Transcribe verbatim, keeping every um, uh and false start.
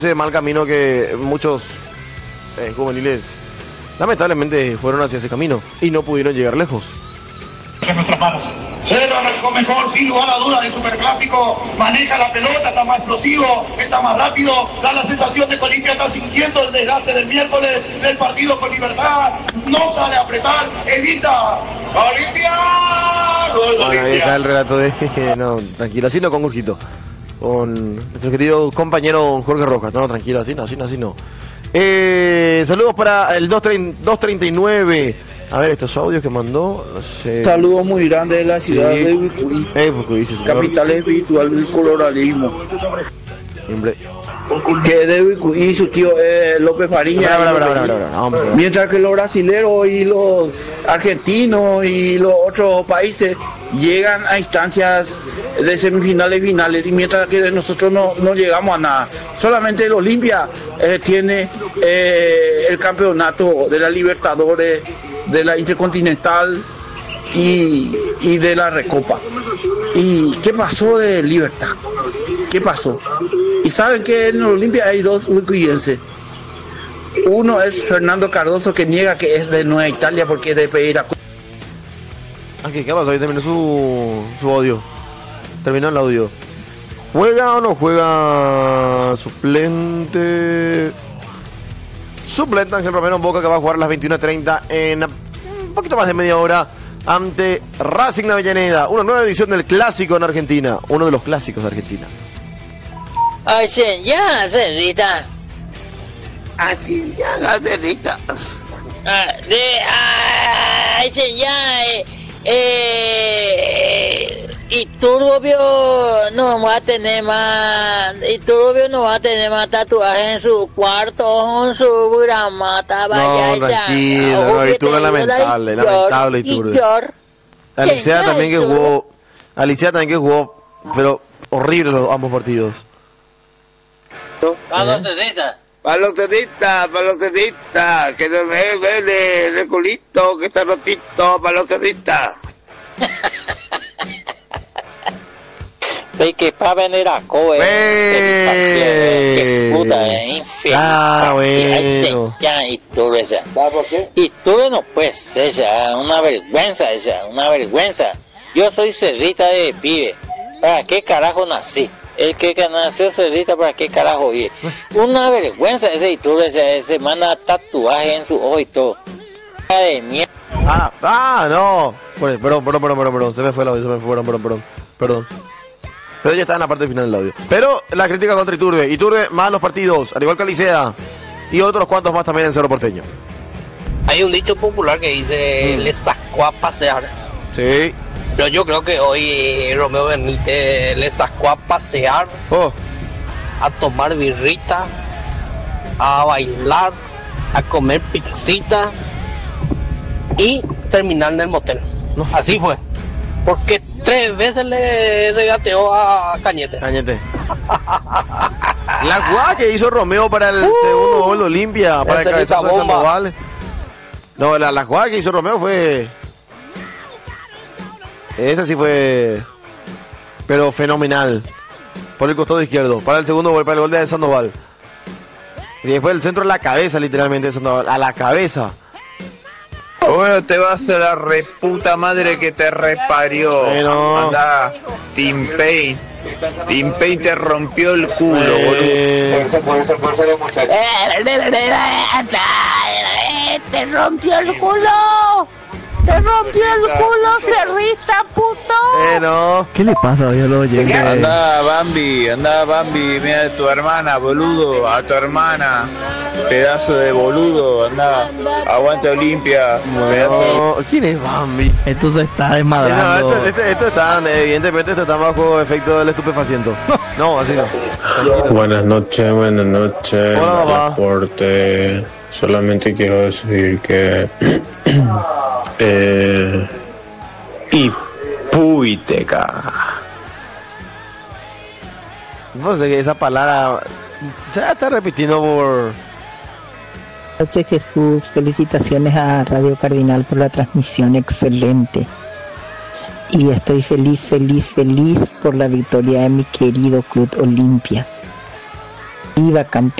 ese mal camino que muchos eh, juveniles lamentablemente fueron hacia ese camino y no pudieron llegar lejos. En nuestras manos. Cero arrancó mejor, sin lugar a dudas, de Superclásico. Maneja la pelota, está más explosivo, está más rápido. Da la sensación de que Olimpia está sintiendo el desgaste del miércoles del partido con Libertad. No sale a apretar, evita. ¡Olimpia! Bueno, ahí está el relato de... No, tranquilo, así no con Urquito. Con nuestro querido compañero Jorge Rojas. No, tranquilo, así no, así no, así no. Eh, saludos para el dos treinta y nueve. A ver, estos audios que mandó. No sé. Saludos muy grandes de la ciudad sí. de Bicuí, eh, Bicuí sí, capital espiritual del coloralismo. Siempre. Que de Bicuí su tío eh, López Mariña. Bra, bra, bra, bra, bra, bra. Vamos, mientras que los brasileños y los argentinos y los otros países llegan a instancias de semifinales y finales, y mientras que nosotros no, no llegamos a nada. Solamente el Olimpia eh, tiene eh, el campeonato de la Libertadores, de la Intercontinental y, y de la Recopa. ¿Y qué pasó de Libertad? ¿Qué pasó? Y saben que en el Olimpia hay dos bicuyenses. Uno es Fernando Cardoso, que niega que es de Nueva Italia porque es de Pereira. Aquí, ¿qué pasó? Ahí terminó su, su audio. Terminó el audio. ¿Juega o no juega suplente? Suplente Ángel Romero en Boca, que va a jugar a las veintiuna treinta en un poquito más de media hora ante Racing de Avellaneda. Una nueva edición del clásico en Argentina. Uno de los clásicos de Argentina. Así ya, Cerrita. Así ya, Cerrita. Ah, de, ah, así ya, eh, eh, y Turbio no va a tener más, y Turbio no va a tener más tatuajes en su cuarto, en su gramata, vaya no, esa. Tranquilo, no, y Turbio es lamentable, lamentable y Turbio. Alicia también que jugó, Alicia también que jugó, pero horrible los ambos partidos. Vamos, Cecita. Balocetista, balocetista, que no me duele el culito, que está rotito, balocetista. Ve que para venir a Coe, que puta, eh, ah, bueno. Ya, y tú esa. ¿Por qué? Y tú no pues, esa, una vergüenza esa, una vergüenza. Yo soy Cerrita de pibe. ¿Para qué carajo nací? El que nació Cerrita, ¿para qué carajo vive? Una vergüenza ese Iturbe, ese, se manda tatuaje en su ojo y todo. De mierda. Ah, ah, no. Perdón, perdón, perdón, perdón, perdón, se me fue el audio, se me fue, perdón, perdón, perdón, perdón. Pero ya está en la parte final del audio. Pero la crítica contra Iturbe. Iturbe, más los partidos, al igual que Alicea. Y otros cuantos más también en Cerro Porteño. Hay un dicho popular que dice, mm. le sacó a pasear. Sí. Pero yo creo que hoy Romeo Benítez le sacó a pasear, oh. a tomar birrita, a bailar, a comer pizzita y terminar en el motel. No. Así fue. Porque tres veces le regateó a Cañete. Cañete. La jugada que hizo Romeo para el uh, segundo gol de Olimpia, para el cabezazo de Sandoval. No, la, la jugada que hizo Romeo fue... Esa sí fue, pero fenomenal. Por el costado izquierdo, para el segundo gol, para el gol de Sandoval. Y después el centro a la cabeza, literalmente, de Sandoval, a la cabeza. Bueno, te vas a la reputa madre que te reparió. Bueno. Anda, Tim Payne. Tim Payne te rompió el culo, eh... boludo. Puede ser, puede ser, puede ser, muchachos. Te rompió el culo. Te rompió el culo, Cerrita, puto. Eh, no. ¿Qué le pasa a los oyentes? Anda, Bambi, anda, Bambi, mira a tu hermana, boludo, a tu hermana, pedazo de boludo, anda, aguanta Olimpia, no, de... ¿Quién es Bambi? Esto se está desmadrando. No, esto, esto, esto está, evidentemente, esto está bajo efecto del estupefaciente. No, así no. Tranquilo. Buenas noches, buenas noches. Hola, papá. Deporte. Solamente quiero decir que eh, y puiteca. No sé que esa palabra ya está repitiendo por. Noche Jesús, felicitaciones a Radio Cardinal por la transmisión excelente. Y estoy feliz, feliz, feliz por la victoria de mi querido Club Olimpia. Viva campeón.